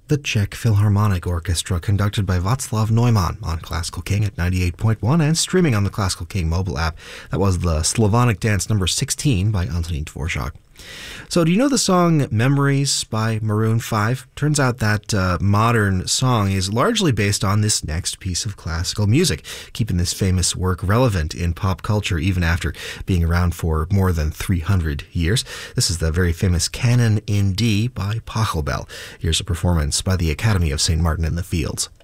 the Czech Philharmonic Orchestra, conducted by Václav Neumann on Classical King at 98.1 and streaming on the Classical King mobile app. That was the Slavonic Dance number 16 by Antonín Dvořák. So do you know the song Memories by Maroon 5? Turns out that modern song is largely based on this next piece of classical music, keeping this famous work relevant in pop culture even after being around for more than 300 years. This is the very famous Canon in D by Pachelbel. Here's a performance by the Academy of St. Martin in the Fields.